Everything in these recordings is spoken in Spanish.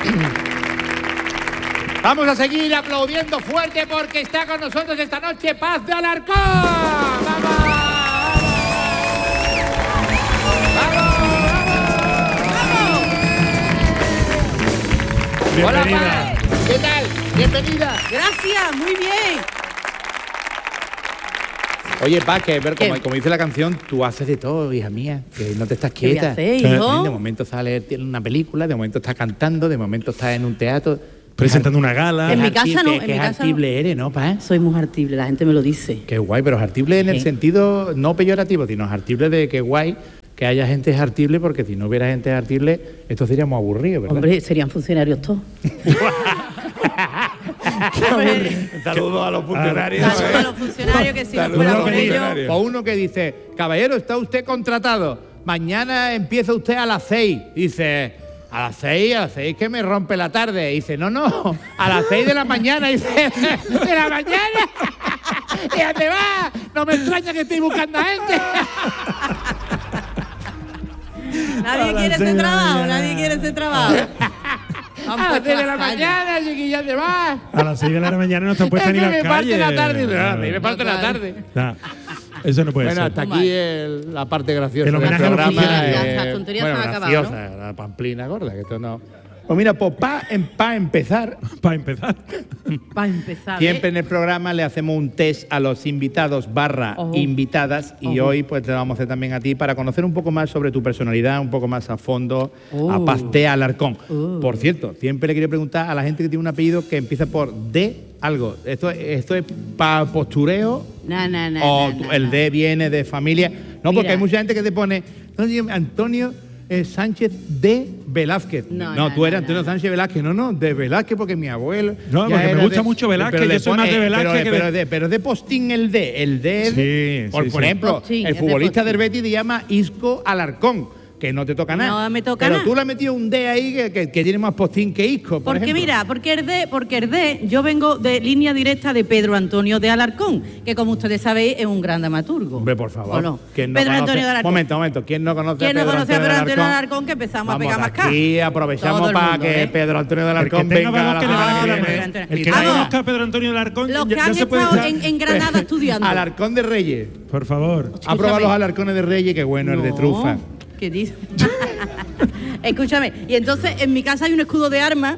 Vamos a seguir aplaudiendo fuerte porque está con nosotros esta noche Paz de Alarcón. ¡Vamos! Bienvenida. Hola, Paz. ¿Qué tal? Bienvenida. Gracias, muy bien. Oye, Paz, que ver, como dice la canción, tú haces de todo, hija mía, que no te estás quieta. ¿Qué voy a hacer, hijo? De momento sale en una película, de momento estás cantando, de momento estás en un teatro. Presentando una gala. En mi casa no, en Qué mi casa artible eres, ¿no, Paz? Soy muy artible, la gente me lo dice. Qué guay, pero artible en el sentido no peyorativo, sino artible de que guay que haya gente artible, porque si no hubiera gente artible, esto sería muy aburrido, ¿verdad? Hombre, serían funcionarios todos. Un saludo a los funcionarios. Saludos a los funcionarios que si no fuera por ellos. O uno que dice, caballero, está usted contratado, mañana empieza usted a las 6. Dice, a las 6 que me rompe la tarde. Dice, no, a las 6 de la mañana. Dice, ¿de la mañana? ¿Y a dónde va? No me extraña que estéis buscando a gente. Nadie quiere ese trabajo, nadie quiere ese trabajo. A las 6 de la mañana, chiquilla, ¿te vas? A las 6 de la mañana no están puestas ni las calles. me parte la tarde. A mí me parte la tarde. Nah, eso no puede Bueno, ser. hasta aquí la parte graciosa El del homenaje a los programa. funcionarios. Las tonterías se han acabado, graciosa, la pamplina gorda, que esto no. Pues mira, pues para empezar, Para empezar. Para empezar. siempre en el programa le hacemos un test a los invitados / invitadas y hoy pues te lo vamos a hacer también a ti para conocer un poco más sobre tu personalidad, un poco más a fondo, a Paz de Alarcón. Por cierto, siempre le quería preguntar a la gente que tiene un apellido que empieza por D algo. ¿Esto es para postureo? No. El D viene de familia. No, porque Mira. hay mucha gente que te pone Antonio Sánchez de Velázquez. Tú eres Antonio Sánchez Velázquez. No, de Velázquez porque mi abuelo. No, ya porque me era gusta mucho Velázquez, yo soy más de Velázquez pero es de postín el D. El D, por ejemplo, Postín, el es de futbolista postín. del Betis se llama Isco Alarcón, que no te toca nada. No me toca pero nada. tú le has metido un D ahí que tiene más postín que Isco, por Porque ejemplo. mira, porque el D, yo vengo de línea directa de Pedro Antonio de Alarcón, que como ustedes sabéis es un gran dramaturgo. Hombre, por favor. ¿O no? ¿Quién no Pedro conoce? Antonio de Alarcón. Momento. ¿Quién no conoce ¿Quién no conoce a Pedro Antonio de Alarcón? Alarcón? Que empezamos Vamos a pegar más cara. aquí aprovechamos Todo el para mundo, que ¿eh? Pedro Antonio de Alarcón El que tenga venga a valor que le la valga semana la que pena. viene. El que Vamos. no conozca a Pedro Antonio de Alarcón Los que ya han se puede estado estar. en Granada estudiando. Alarcón de Reyes. Por favor. ¿Ha probado los alarcones de Reyes? Qué bueno, el de trufa. ¿Qué dices? Escúchame, y entonces en mi casa hay un escudo de armas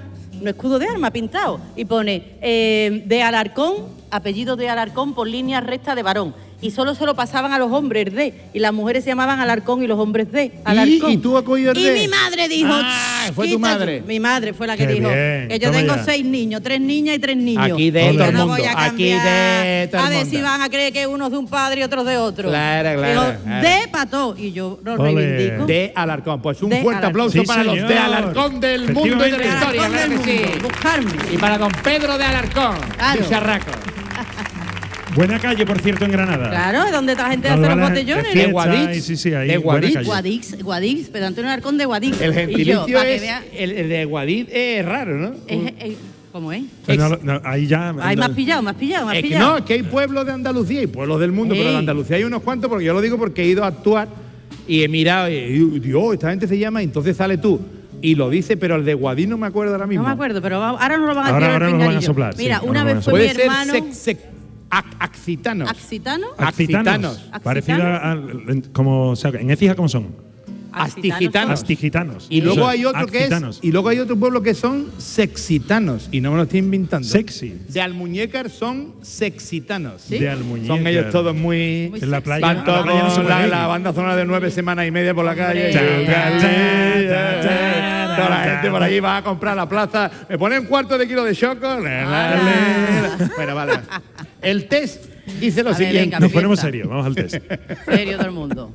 pintado y pone de Alarcón, apellido de Alarcón por línea recta de varón. Y solo se lo pasaban a los hombres D. Y las mujeres se llamaban Alarcón y los hombres D. Alarcón. ¿Y tú has cogido el Y D? mi madre dijo... Ah, fue tu "Quita madre". Mi madre fue la que Qué dijo bien, que yo toma tengo ya. 6 niños, 3 niñas y 3 niños. Aquí de Yo todo el no mundo, voy a aquí cambiar, de todo el a ver mundo. si van a creer que uno es de un padre y otro de otro. Claro. Digo, D pató. Y yo lo Ole. reivindico. De Alarcón. Pues un De fuerte Alarcón. aplauso Sí, para los señor. de Alarcón del mundo y de la Efectivamente. historia, Alarcón claro del que sí. mundo, buscarme. Y para don Pedro de Alarcón, Claro. Bicharraco. Buena calle, por cierto, en Granada. Claro, es donde la gente Donde hace los van a- botellones. de De fiesta, Guadix. sí, ahí, De buena Guadix. calle. Guadix, Pedro Antonio Alarcón de Guadix. El Y yo, gentilicio para que es. vea, El de Guadix es raro, ¿no? ¿cómo es? Pues ahí ya. Ay, me has pillado. Es que no, es que hay pueblos de Andalucía y pueblos del mundo, pero de Andalucía hay unos cuantos, porque yo lo digo porque he ido a actuar y he mirado y Dios, esta gente se llama, y entonces sale tú. Y lo dice, pero el de Guadix no me acuerdo ahora mismo. No me acuerdo, pero ahora nos lo van a Ahora tirar al nos lo van a pinganillo. soplar, sí, Mira, ahora una nos lo van a vez fue mi Puede ser hermano... Accitanos. ¿Axitano? Accitanos. Axitanos. Parecida a. Como, o sea, en Écija, ¿cómo son? Astigitanos. Astigitanos. Y luego Eso hay otro que es. Accitanos. Y luego hay otro pueblo que son sexitanos. Y no me lo estoy inventando. Sexy. De Almuñécar son sexitanos. ¿Sí? De Almuñécar. Son ellos todos muy. Muy En la sexy. playa. Van en todos la playa no se con puede ir. la banda sonora de 9 semanas y media por la calle. Hombre. Toda la gente por allí va a comprar la plaza. Me pone un cuarto de kilo de choco. Bueno, vale. El test dice lo A ver, siguiente. venga, Nos ponemos Fiesta. serios, vamos al test. Serio todo el mundo.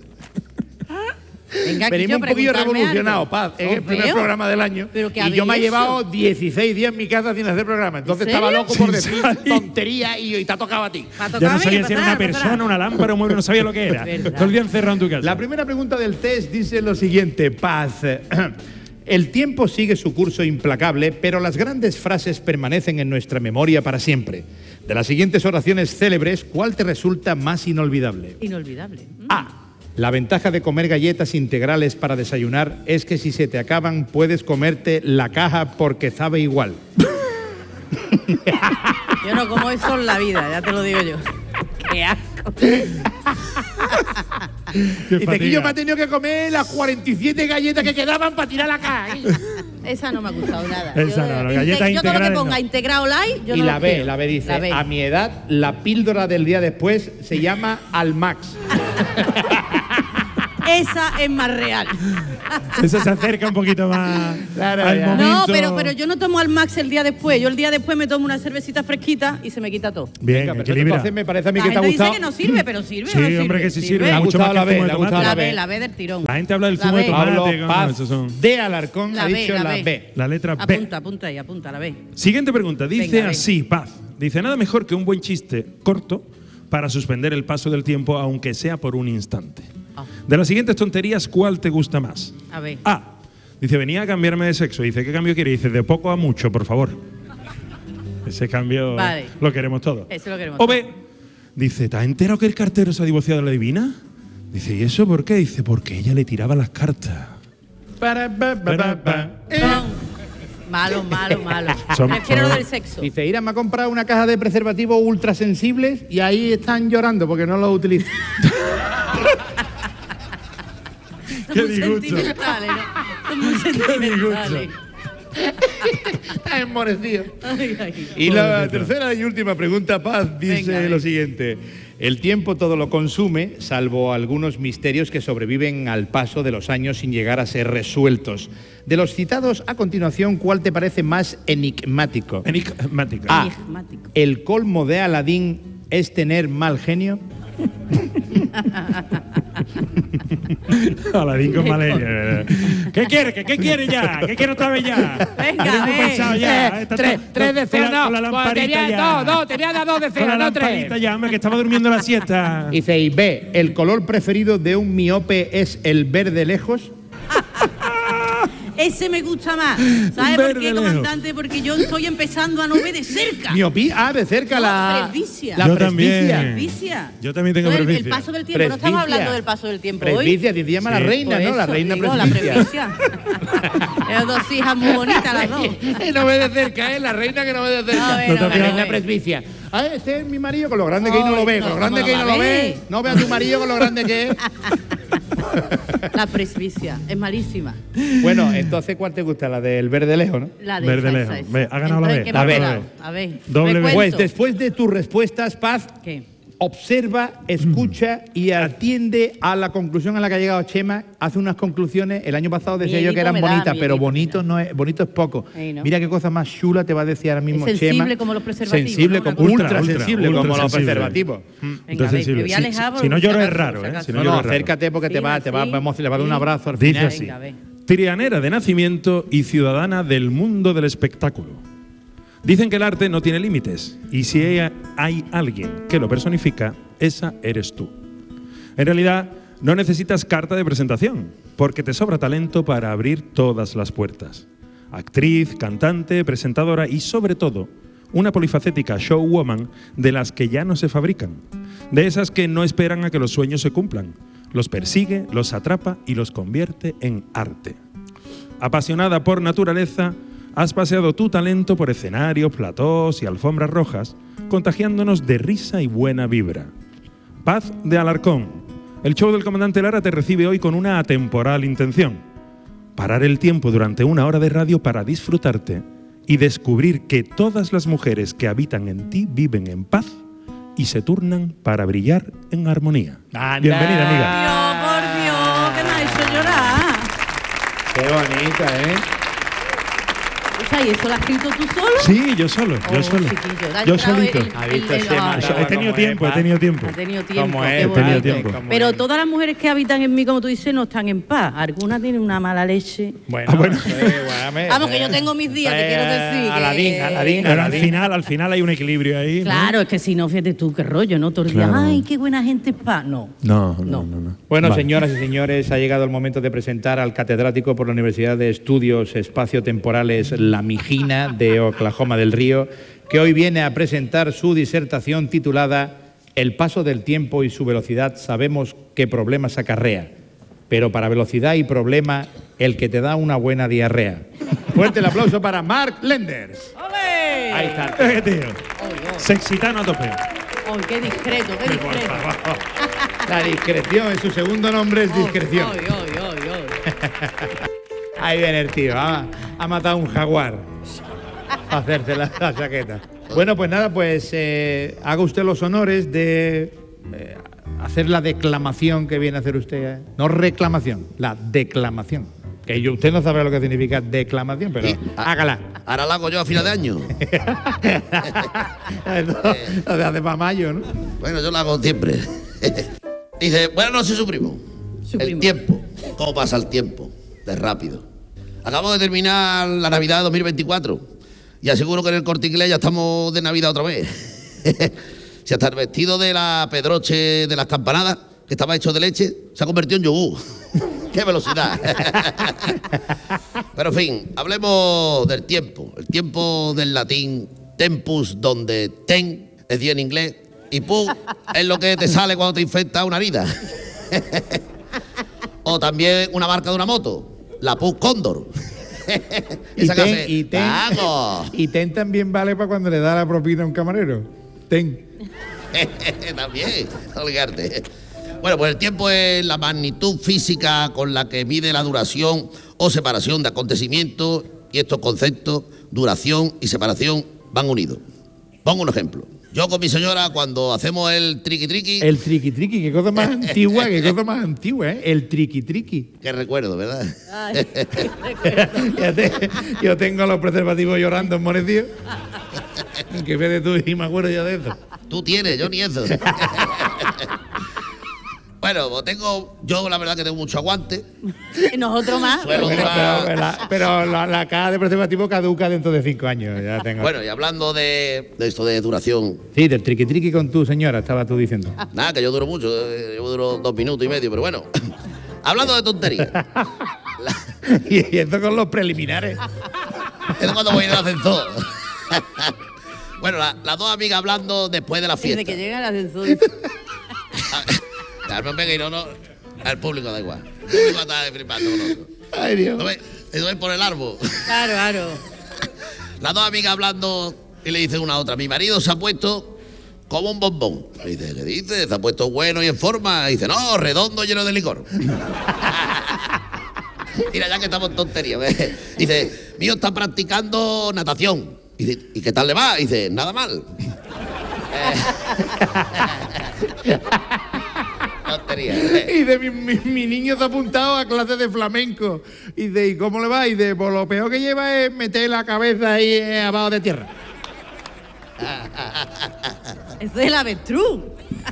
Venga, aquí Venimos yo un poquillo preguntarme revolucionados, algo. Paz. Es el Os primer veo. programa del año. ¿Pero qué Y yo me he habéis llevado hecho? 16 días en mi casa sin hacer programa. Entonces ¿En estaba serio? loco por Sí, decir sí. tonterías y te ha tocado a ti. Me ha tocado Ya a no mí, sabía si era una pasará. persona, una lámpara, un mueble, no sabía lo que era. Verdad. Todo el día encerrado en tu casa. La primera pregunta del test dice lo siguiente, Paz. El tiempo sigue su curso implacable, pero las grandes frases permanecen en nuestra memoria para siempre. De las siguientes oraciones célebres, ¿cuál te resulta más inolvidable? Inolvidable. A. La ventaja de comer galletas integrales para desayunar es que si se te acaban puedes comerte la caja porque sabe igual. Yo no como eso en la vida, ya te lo digo yo. ¡Qué asco! Dice que yo me he tenido que comer las 47 galletas que quedaban para tirar la caja. Esa no me ha gustado nada. Esa no, las galletas yo todo lo que integrales ponga no. integrado light, yo Y no la lo B, quiero. la B dice, La B. a mi edad, la píldora del día después se llama Almax. Esa es más real. Esa se acerca un poquito más Claro, al ya. momento. No, pero yo no tomo Almax el día después. Yo el día después me tomo una cervecita fresquita y se me quita todo. Bien, Venga, perfecto. equilibra. Entonces me parece a mí La que te ha gente dice gustado. que no sirve, pero sirve. Sí, ¿o no sirve? hombre, que sí sirve. Me ha Mucho gustado más que la el zumo B, de le ha gustado tomate. La B del tirón. La gente habla del La zumo de B. tomate. Pablo ¿no? Paz Esos son- de Alarcón La ha B, dicho la la B. B. La letra B. Apunta ahí, apunta la B. Siguiente pregunta. Dice Venga, así, Paz. Dice, nada mejor que un buen chiste corto para suspender el paso del tiempo, aunque sea por un instante. Ah. De las siguientes tonterías, ¿cuál te gusta más? A ver. A. Dice, venía a cambiarme de sexo. Dice, ¿qué cambio quiere? Dice, de poco a mucho, por favor. Ese cambio Vale. lo queremos todos. Ese lo queremos O todos. B. Dice, ¿te has enterado que el cartero se ha divorciado de la divina? Dice, ¿y eso por qué? Dice, porque ella le tiraba las cartas. Malo. Son- Prefiero lo del sexo. Dice, Ira me ha comprado una caja de preservativos ultrasensibles y ahí están llorando porque no los utilizan. Qué Son muy disgusto. sentimentales, ¿no? Son muy sentimentales. Está enmorecido. Ay. Y la tercera y última pregunta, Paz, dice Venga, lo siguiente. El tiempo todo lo consume, salvo algunos misterios que sobreviven al paso de los años sin llegar a ser resueltos. De los citados a continuación, ¿cuál te parece más enigmático? Enigmática. A. Enigmático. ¿El colmo de Aladín es tener mal genio? Aladín con maleña. ¿Qué quiere? ¿Qué quiere ya? ¿Qué quiere otra vez ya? Venga, ¿Qué tengo pensado ya? Está tres con deseos, la- no. con la Pues lamparita ya. te voy a dar dos Con deseos, la no tres. lamparita ya, hombre, que estaba durmiendo la siesta. Dice, y B, ¿el color preferido de un miope es el verde lejos? Ese me gusta más. ¿Sabes por Verde qué, lejos. comandante? Porque yo estoy empezando a no ver de cerca. Miopía, de cerca No, la presbicia. La Yo presbicia. también. Presbicia. Yo también tengo No, el presbicia. paso del tiempo. No estamos Presbicia. hablando del paso del tiempo hoy. Presbicia, se llama la Sí. reina, Por ¿no? La eso, reina digo, presbicia. La presbicia. Tengo dos hijas muy bonitas las dos. No ve de cerca, ¿eh? La reina que no ve de cerca. No ve, no la ve. reina presbicia. Ah, este es mi marido, con lo grande que es no lo ve, Ay, con lo no, grande ¿cómo que no no va lo a ve. ver? No ve a tu marido con lo grande que es. La presbicia. Es malísima. Bueno, entonces, ¿cuál te gusta? La del verde lejos, ¿no? La de Verde esa, lejos. esa. Ve, ha ganado la Entonces, B. ¿qué La me B. ha quedado? A ver. Doble B. recuento. Pues después de tus respuestas, Paz, ¿Qué? observa, escucha y atiende a la conclusión a la que ha llegado Chema. Hace unas conclusiones. El año pasado decía yo Miedito que eran me da, bonitas, pero miedito, bonito no es, bonito es poco. Ey, ¿no? Mira qué cosa más chula te va a decir ahora mismo Es sensible Chema. como los preservativos, Sensible, ¿no? como Una cosa- ultra sensible ultra como los sensible. preservativos. Venga, a Entonces, ver, sí, me voy a sí, alejar. si no por lloro si es acaso, raro, por si ¿eh? acaso. Si No, lloro no, es raro. acércate porque te va a Sí. le vamos a dar un abrazo al Dice final. así. Venga, a ver. Trianera de nacimiento y ciudadana del mundo del espectáculo. Dicen que el arte no tiene límites y si hay alguien que lo personifica, esa eres tú. En realidad, no necesitas carta de presentación, porque te sobra talento para abrir todas las puertas. Actriz, cantante, presentadora y, sobre todo, una polifacética showwoman de las que ya no se fabrican. De esas que no esperan a que los sueños se cumplan. Los persigue, los atrapa y los convierte en arte. Apasionada por naturaleza, has paseado tu talento por escenarios, platós y alfombras rojas, contagiándonos de risa y buena vibra. Paz de Alarcón. El show del comandante Lara te recibe hoy con una atemporal intención. Parar el tiempo durante una hora de radio para disfrutarte y descubrir que todas las mujeres que habitan en ti viven en paz y se turnan para brillar en armonía. Anda. Bienvenida, amiga. Dios, por Dios, que me ha hecho llorar. Qué bonita, ¿eh? O sea, ¿y eso lo has escrito tú solo? Sí, yo solo, yo Oh, solo. chiquillo, le ha Yo entrado solito. Ha visto Chema, ay, Chema, He tenido ¿cómo tiempo, es, he tenido tiempo. ha tenido tiempo. ¿Cómo qué es? He tenido bonito. tiempo. ¿Cómo Pero es? todas las mujeres que habitan en mí, como tú dices, no están en paz. Algunas tienen una mala leche. Bueno, bueno. Vamos, que yo tengo mis días, te quiero decir que- Aladín, Pero Aladín. al final hay un equilibrio ahí. ¿no? Claro, es que si no, fíjate tú, qué rollo, ¿no? Todos los días, Claro. ay, qué buena gente es paz. No. No. Bueno, Vale. señoras y señores, ha llegado el momento de presentar al catedrático por la Universidad de Estudios Espaciotemporales La Mijina de Oklahoma del Río, que hoy viene a presentar su disertación titulada El paso del tiempo y su velocidad sabemos que qué problemas acarrea. Pero para velocidad y problema, el que te da una buena diarrea. Fuerte el aplauso para Mark Lenders. ¡Ole! Ahí está. Tío. Sexitano a tope. ¡Ay, qué discreto, qué discreto! La discreción, su segundo nombre es discreción. ¡Ay, ay, ay, ay! Ahí viene el tío, ha matado un jaguar para hacerse la chaqueta. Bueno, pues nada, pues haga usted los honores de hacer la declamación que viene a hacer usted. No reclamación, la declamación. Que usted no sabe lo que significa declamación, pero hágala. Ahora la hago yo a final de año. Lo de hace para mayo, ¿no? Bueno, yo la hago siempre. Dice, buenas noches, su primo. El tiempo. ¿Cómo pasa el tiempo? De rápido. Acabo de terminar la Navidad de 2024 y aseguro que en el Corte Inglés ya estamos de Navidad otra vez. Si hasta el vestido de la Pedroche de las campanadas, que estaba hecho de leche, se ha convertido en yogur. ¡Qué velocidad! Pero en fin, hablemos del tiempo. El tiempo del latín tempus, donde ten es día en inglés y pu es lo que te sale cuando te infecta una herida. O también una marca de una moto, la Pus Cóndor. Y ten también vale para cuando le da la propina a un camarero. Ten. También, no olvidarte. Bueno, pues el tiempo es la magnitud física con la que mide la duración o separación de acontecimientos, y estos conceptos, duración y separación, van unidos. Pongo un ejemplo. Yo con mi señora, cuando hacemos el triqui-triqui... El triqui-triqui, qué cosa más antigua, ¿eh? El triqui-triqui. Qué recuerdo, ¿verdad? Ay, recuerdo. Yo tengo los preservativos llorando en Monedío. Que fíjate tú, y me acuerdo yo de eso. Tú tienes, yo ni eso. Bueno, yo la verdad que tengo mucho aguante. Nosotros más. Pero la caja de preservativo caduca dentro de 5 años. Ya tengo. Bueno, y hablando de esto de duración. Sí, del triqui-triqui con tu señora, estabas tú diciendo. Nada, que yo duro mucho, yo duro 2 minutos y medio, pero bueno. Hablando de tonterías. Y esto con los preliminares. Es cuando voy en el ascensor. Bueno, las dos amigas hablando después de la fiesta. Desde que llega el ascensor. No pegue y no, al público da igual. El público está flipando con nosotros. Ay, Dios. ¿No ves por el árbol? Claro, claro. Las dos amigas hablando y le dice una a otra, mi marido se ha puesto como un bombón. Le dice, ¿qué dice? ¿Se ha puesto bueno y en forma? Y dice, no, redondo, lleno de licor. Mira, ya que estamos en tontería. Dice, mío está practicando natación. Y dice, ¿y qué tal le va? Y dice, nada mal. Y de mi niño se ha apuntado a clases de flamenco. Y de ¿y cómo le va? Y de pues lo peor que lleva es meter la cabeza ahí abajo de tierra. Eso es el avestruz.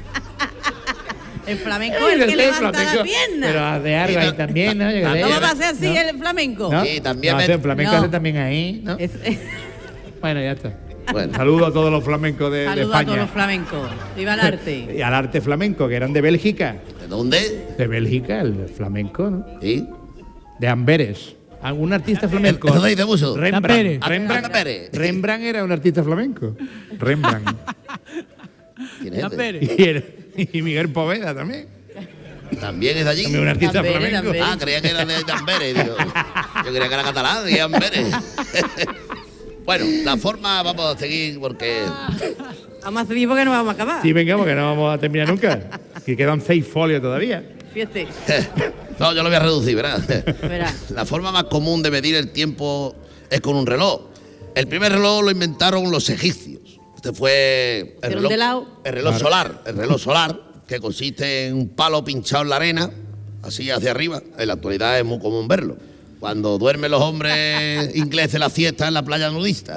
El flamenco es el que levanta la pierna. Pero de algo ahí también, ¿no? ¿Cómo va a ser así el flamenco? ¿No? Sí, también. No, el flamenco No. hace también ahí, ¿no? Bueno, ya está. Bueno. Saludo a todos los flamencos de Saludos España. a todos los flamencos. Viva el arte. Y al arte flamenco, que eran de Bélgica. ¿De dónde? De Bélgica, el flamenco, ¿no? Sí. De Amberes. ¿Algún artista flamenco? ¿Eso dice mucho? Rembrandt. Rembrandt Era un artista flamenco. Rembrandt. ¿Quién es este? Y Miguel Poveda también. ¿También es de allí? También un artista Amberes, flamenco. Amberes. Ah, creía que era de Amberes. Digo, yo creía que era catalán y Amberes. Bueno, la forma vamos a seguir porque... Vamos a seguir porque no vamos a acabar. Sí, venga, porque no vamos a terminar nunca. Que quedan 6 folios todavía. Fíjate. No, yo lo voy a reducir, ¿verdad? Verá. La forma más común de medir el tiempo es con un reloj. El primer reloj lo inventaron los egipcios. Este fue ¿Pero de lado? el reloj solar. El reloj solar, que consiste en un palo pinchado en la arena, así hacia arriba. En la actualidad es muy común verlo. Cuando duermen los hombres ingleses la siesta en la playa nudista.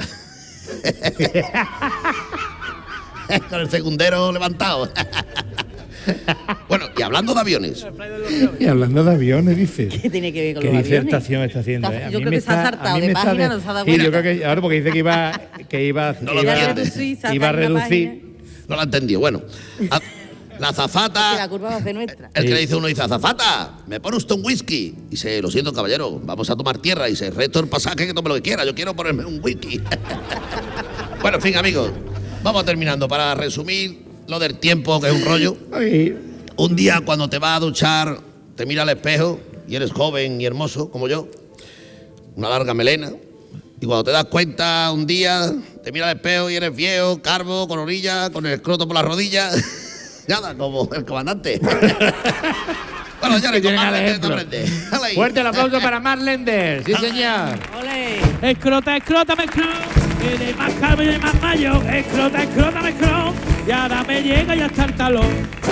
Con el secundero levantado. Bueno, y hablando de aviones. Y hablando de aviones, dice. ¿Qué tiene que ver con ¿Qué los aviones? disertación está haciendo? Yo creo que se ha saltado de página, no se ha dado Sí, yo cuenta. creo que ahora porque dice que iba No lo iba entiende. a reducir. No lo ha entendido. Bueno, la Que la azafata. curva va a ser nuestra. El que le dice uno dice, azafata, ¿me pone usted un whisky? Y dice, lo siento, caballero, vamos a tomar tierra. Y dice, resto el pasaje, que tome lo que quiera, yo quiero ponerme un whisky. Bueno, en fin, amigos, vamos terminando. Para resumir lo del tiempo, que es un rollo. Ay, Un día cuando te vas a duchar, te mira al espejo y eres joven y hermoso como yo, una larga melena, y cuando te das cuenta un día, te mira al espejo y eres viejo, calvo, con orillas, con el escroto por las rodillas, nada, como el comandante. Bueno, ya le Fuerte el aplauso para Marc Lenders, sí señor. ¡Ole! Escrota, me tiene más calvo y más mayo. Escrota, me y ahora me llega y hasta el talón.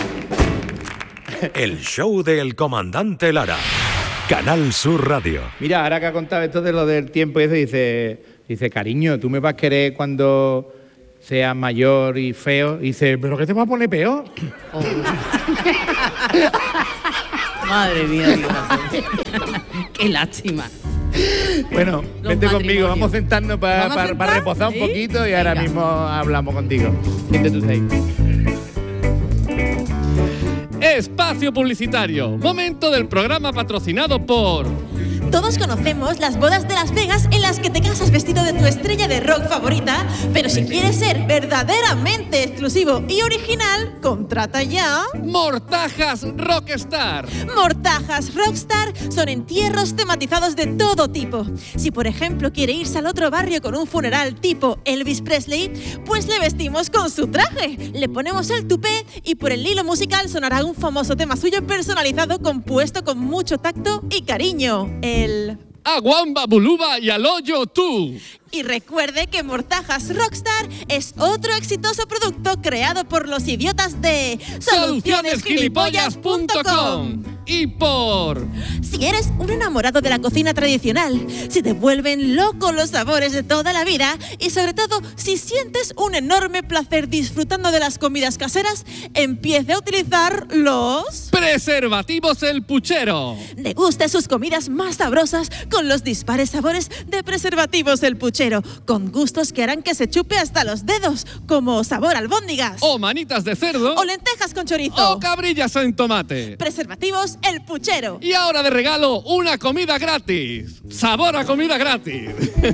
El show del comandante Lara. Canal Sur Radio. Mira, ahora que ha contado esto de lo del tiempo y eso, dice, cariño, ¿tú me vas a querer cuando sea mayor y feo? Y dice, ¿pero qué te vas a poner peor? Oh. Madre mía, qué lástima. Bueno, vente conmigo, vamos a sentarnos para reposar un poquito y ahora mismo hablamos contigo. Siéntate ahí. Espacio publicitario. Momento del programa patrocinado por... Todos conocemos las bodas de Las Vegas en las que te casas vestido de tu estrella de rock favorita, pero si quieres ser verdaderamente exclusivo y original, contrata ya... Mortajas Rockstar. Mortajas Rockstar son entierros tematizados de todo tipo. Si por ejemplo quiere irse al otro barrio con un funeral tipo Elvis Presley, pues le vestimos con su traje, le ponemos el tupé y por el hilo musical sonará un famoso tema suyo personalizado compuesto con mucho tacto y cariño. Aguamba Buluba y al hoyo tú. Y recuerde que Mortajas Rockstar es otro exitoso producto creado por los idiotas de solucionesgilipollas.com. Y por... Si eres un enamorado de la cocina tradicional, si te vuelven loco los sabores de toda la vida y sobre todo si sientes un enorme placer disfrutando de las comidas caseras, empiece a utilizar los... Preservativos El Puchero. Deguste sus comidas más sabrosas con los dispares sabores de Preservativos El Puchero, con gustos que harán que se chupe hasta los dedos, como sabor albóndigas, O manitas de cerdo. o lentejas con chorizo, O cabrillas en tomate. Preservativos El Puchero. Y ahora de regalo, una comida gratis. Sabor a comida gratis.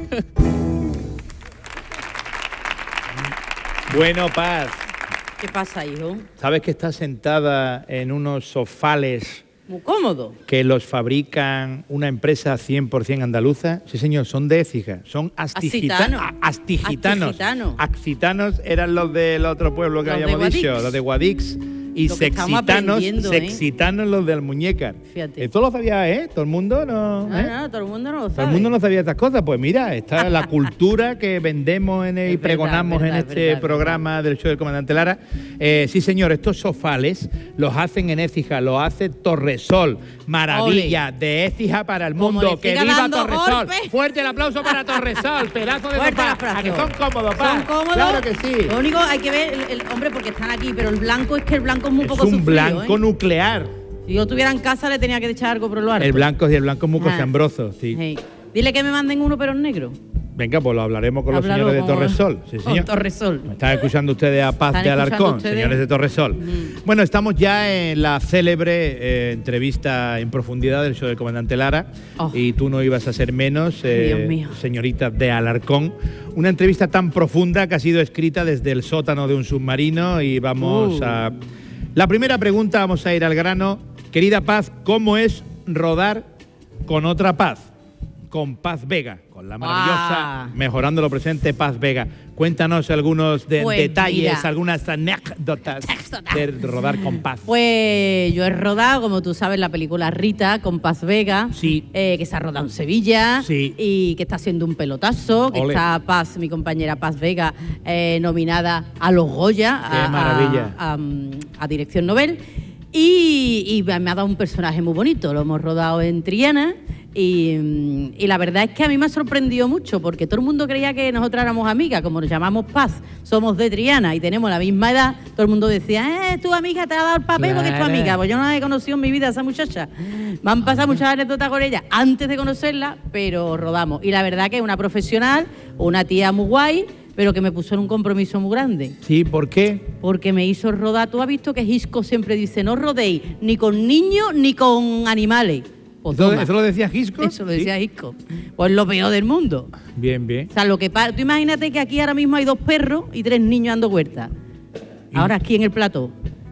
Bueno, Paz, ¿Qué pasa, hijo? ¿sabes que estás sentada en unos sofales Muy cómodo. que los fabrican una empresa 100% andaluza? Sí, señor, son de Écija, son astigitanos. Axitanos eran los del otro pueblo que Los de habíamos dicho, Guadix. los de Guadix. Y Lo que estamos aprendiendo, sexitanos los de Almuñécar. Fíjate. Esto lo sabía, ¿eh? Todo el mundo no... ¿eh? No, todo el mundo no lo sabe. Todo el mundo no sabía estas cosas. Pues mira, esta es la cultura que vendemos y pregonamos en este programa del show del comandante Lara. Sí, señor, estos sofales los hacen en Écija, los hace Torresol. Maravilla, de Écija para el Como mundo. le ¡Que siga viva dando Torresol! golpes. Fuerte el aplauso para Torresol, pedazo de Fuerte el sofá. aplauso. ¿A que son cómodos, pa? ¿Son cómodos? Claro que sí. Lo único hay que ver, hombre, porque están aquí, pero el blanco es que el blanco es muy poco Es un sufrido, blanco nuclear. Si yo tuviera en casa le tenía que echar algo por lo alto. El blanco es muy cochambroso, sí. Hey. Dile que me manden uno pero en negro. Venga, pues lo hablaremos con los Háblalo señores de con- Torresol. Sí, con señor. Torresol. ¿Me están escuchando ustedes a Paz ¿Están de escuchando Alarcón, ustedes? señores de Torresol? Bueno, estamos ya en la célebre entrevista en profundidad del show del comandante Lara. Oh. Y tú no ibas a ser menos, Dios mío. señorita de Alarcón. Una entrevista tan profunda que ha sido escrita desde el sótano de un submarino y vamos a... La primera pregunta, vamos a ir al grano. Querida Paz, ¿cómo es rodar con otra Paz? Con Paz Vega, con la maravillosa, mejorando lo presente, Paz Vega. Cuéntanos algunos Pues detalles, mira. algunas anécdotas de rodar con Paz. Pues yo he rodado, como tú sabes, la película Rita con Paz Vega, Sí. Que se ha rodado en Sevilla Sí. y que está haciendo un pelotazo, que Ole. está Paz, mi compañera Paz Vega, nominada a los Goya, Qué maravilla. a Dirección Nobel. Y me ha dado un personaje muy bonito, lo hemos rodado en Triana. Y la verdad es que a mí me ha sorprendido mucho porque todo el mundo creía que nosotras éramos amigas, como nos llamamos Paz, somos de Triana y tenemos la misma edad, todo el mundo decía, tu amiga te ha dado el papel porque es tu Claro. amiga. Pues yo no la he conocido en mi vida, esa muchacha. Me han pasado muchas anécdotas con ella antes de conocerla, pero rodamos. Y la verdad que es una profesional, una tía muy guay, pero que me puso en un compromiso muy grande. Sí, ¿por qué? Porque me hizo rodar. Tú has visto que Hisco siempre dice, no rodéis ni con niños ni con animales. Pues toma. ¿Eso lo decía Gisco? Eso lo Sí. decía Hisco. Pues lo peor del mundo. Bien, bien. O sea, lo que tú imagínate que aquí ahora mismo hay 2 perros y 3 niños dando huertas. Ahora aquí en el plató.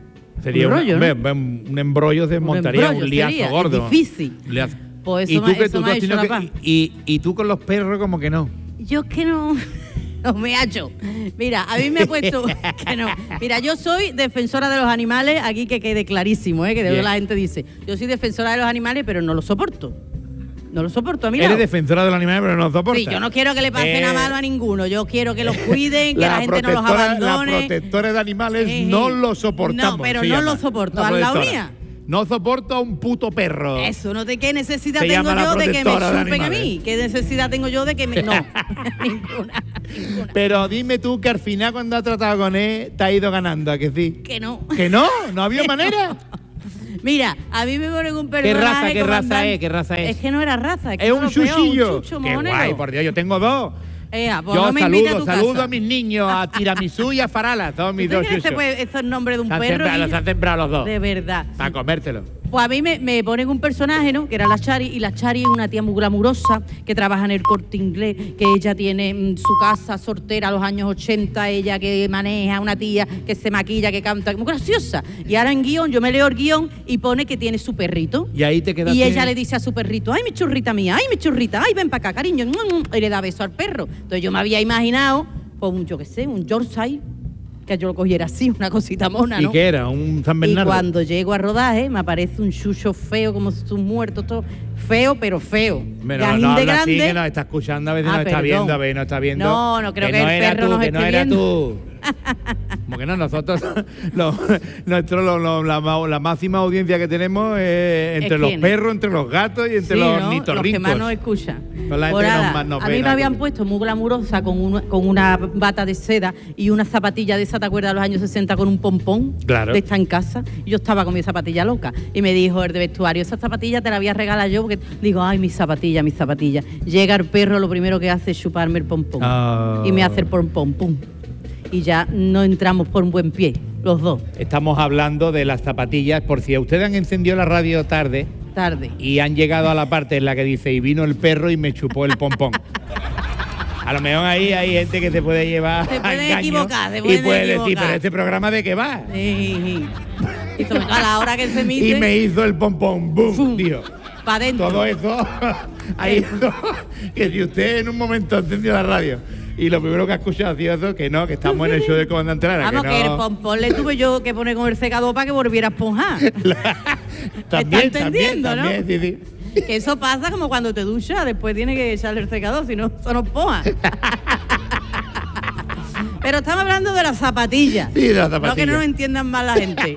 Sería un rollo, ¿no? un embrollo, se montaría un liazo sería, gordo. Es difícil. Pues ¿Y eso, tú has tenido y tú con los perros como que no? Yo es que no me ha hecho. Mira, a mí me ha puesto que no. Mira, yo soy defensora de los animales, aquí que quede clarísimo, que de verdad la gente dice, yo soy defensora de los animales, pero no los soporto. No lo soporto a mí. Eres defensora de los animales, pero no los soportas. Sí, yo no quiero que le pase nada malo a ninguno. Yo quiero que los cuiden, que la gente no los abandone. Las protectores de animales no los soportamos. No, pero no los soporto. Al lado mía. No soporto a un puto perro. Eso, no te qué necesidad tengo yo de que me chupen a mí. ¿Qué necesidad tengo yo de que me.? No, ninguna. Pero dime tú que al final, cuando has tratado con él, te ha ido ganando, ¿a que sí? Que no. ¿Que no? ¿No había manera? Mira, a mí me ponen un personaje. ¿Qué raza es? ¿Qué raza es? Es que no era raza. Es un chuchillo. Un chucho, qué mojonero. guay, por Dios, yo tengo dos. Pues yo no saludo a mis niños, a Tiramisú y a Farala, todos mis dos chuchos. Esto es el nombre de un perro. Se han sembrado los dos. De verdad. Para comértelo. Pues a mí me ponen un personaje, ¿no? Que era la Chari, y la Chari es una tía muy glamurosa que trabaja en el Corte Inglés, que ella tiene su casa soltera a los años 80, ella que maneja, una tía que se maquilla, que canta, muy graciosa. Y ahora en guión, yo me leo el guión y pone que tiene su perrito. Y ahí te quedas. Y ella le dice a su perrito, ay, mi churrita mía, ay, mi churrita, ay, ven para acá, cariño. Y le da beso al perro. Entonces yo me había imaginado, pues yo qué sé, un Yorkshire, que yo lo cogiera así, una cosita mona, ¿no? ¿Y qué era? ¿Un San Bernardo? Y cuando llego a rodaje me aparece un chucho feo, como sus muertos, todo feo, pero feo. Pero no habla así, que nos está escuchando, a veces nos está viendo, a veces nos está viendo. No, creo que el perro nos esté viendo. Como que no, nosotros, la máxima audiencia que tenemos es entre los perros, entre los gatos y entre los nitorrincos. Los que más nos escuchan. A mí me habían puesto muy glamurosa con una bata de seda y una zapatilla de esa, ¿te acuerdas? De los años 60 con un pompón. Claro. De esta en casa. Y yo estaba con mi zapatilla loca. Y me dijo el de vestuario, esa zapatilla te la voy a regalar yo, porque digo, ay, mi zapatilla. Llega el perro, lo primero que hace es chuparme el pompón. Y me hace el pompón, pum. Y ya no entramos por un buen pie, los dos. Estamos hablando de las zapatillas, por si ustedes han encendido la radio tarde y han llegado a la parte en la que dice, y vino el perro y me chupó el pompón. A lo mejor ahí hay gente que se puede llevar se puede a engaño y puede decir, pero ¿este programa de qué va? Sí. Y sobre todo a la hora que se emite. Y me hizo el pompón, ¡bum! Tío. Para adentro. Todo eso, ahí que si usted en un momento encendió la radio y lo primero que ha escuchado ha sido eso, que no, que estamos en el show del Comandante Lara. Vamos, que el pompón le tuve yo que poner con el secador para que volviera a esponjar. También, ¿Está entendiendo, no? Sí. Que eso pasa como cuando te duchas, después tienes que echarle el secador, si no, eso no esponja. Pero estamos hablando de las zapatillas. Sí, de las zapatillas. No que no lo entiendan mal la gente.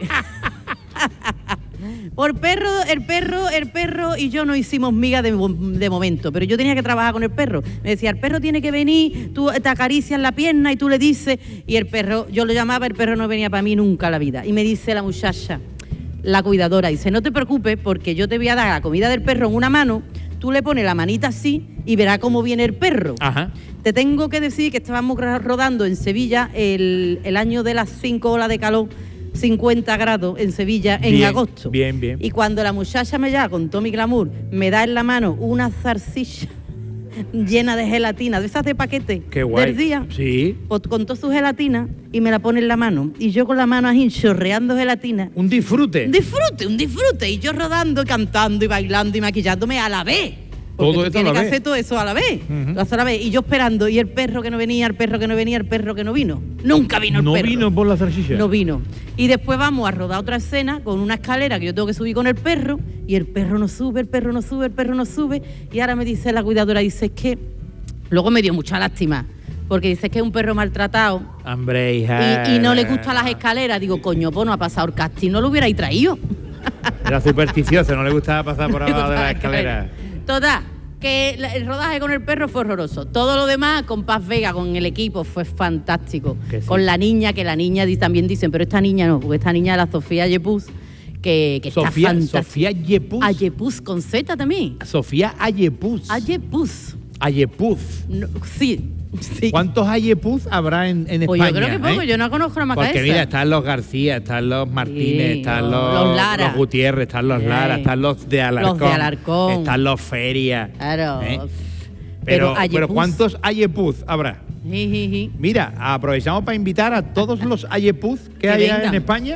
Por el perro y yo no hicimos miga de momento, pero yo tenía que trabajar con el perro. Me decía, el perro tiene que venir, tú te acaricias la pierna y tú le dices, y el perro, yo lo llamaba, el perro no venía para mí nunca a la vida. Y me dice la muchacha, la cuidadora, dice, no te preocupes porque yo te voy a dar la comida del perro en una mano, tú le pones la manita así y verás cómo viene el perro. Ajá. Te tengo que decir que estábamos rodando en Sevilla el año de las 5 olas de calor, 50 grados en Sevilla en agosto. Bien. Y cuando la muchacha me llama con todo mi glamour, me da en la mano una zarcilla llena de gelatina, de esas de paquete. Qué guay. Del día. Sí. Con toda su gelatina y me la pone en la mano. Y yo con la mano ahí chorreando gelatina. Un disfrute. Un disfrute. Y yo rodando, cantando y bailando y maquillándome a la vez. Porque todo tú tienes que hacer todo eso a la vez. Lo haces a la vez. Y yo esperando, y el perro que no venía, el perro que no venía, el perro que no vino. Nunca vino el perro. ¿No vino por la salchicha? No vino. Y después vamos a rodar otra escena con una escalera que yo tengo que subir con el perro, y el perro no sube, el perro no sube, el perro no sube. Y ahora me dice la cuidadora, dice, es que... Luego me dio mucha lástima, porque dice que es un perro maltratado. Hombre, hija. Y no le gustan las escaleras. Digo, coño, pues no ha pasado el casting, no lo hubierais traído. Era supersticioso, no le gustaba pasar por abajo de la escalera. Total, que el rodaje con el perro fue horroroso. Todo lo demás, con Paz Vega, con el equipo, fue fantástico. Sí. Con la niña, que la niña también dicen, pero esta niña no, porque esta niña es la Sofía Ayepuz, que está fantástica. Sofía Ayepuz. Ayepuz con Z también. Sofía Ayepuz. Ayepuz. No, sí. ¿Cuántos Ayepuz habrá en España? Pues yo creo que poco, yo no conozco la más. Porque mira, están los García, están los Martínez, están los Lara, los Gutiérrez, están los Lara, están los de Alarcón, están los Feria. Claro. Pero ¿cuántos Ayepuz habrá? Mira, aprovechamos para invitar a todos los Ayepuz que hay en España.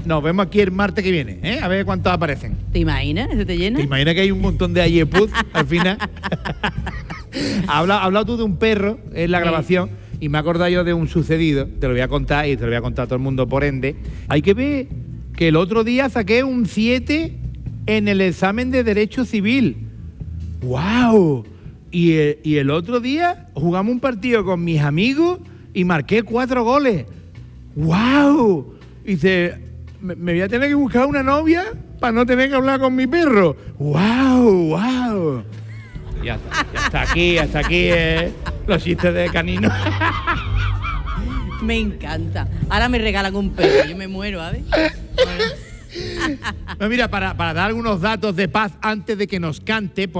Nos vemos aquí el martes que viene, ¿eh? A ver cuántos aparecen. ¿Te imaginas? ¿Se te llena? ¿Te imaginas que hay un montón de ayepuz al final? Has hablado tú de un perro en la grabación y me he acordado yo de un sucedido. Te lo voy a contar y te lo voy a contar a todo el mundo por ende. Hay que ver que el otro día saqué un 7 en el examen de Derecho Civil. ¡Wow! Y el otro día jugamos un partido con mis amigos y marqué 4 goles. ¡Wow! Y dice, me voy a tener que buscar una novia para no tener que hablar con mi perro. ¡Wow! ¡Wow! Ya está aquí los chistes de Canino. Me encanta. Ahora me regalan un perro, yo me muero, ¿sabes? No, mira, para dar algunos datos de Paz antes de que nos cante.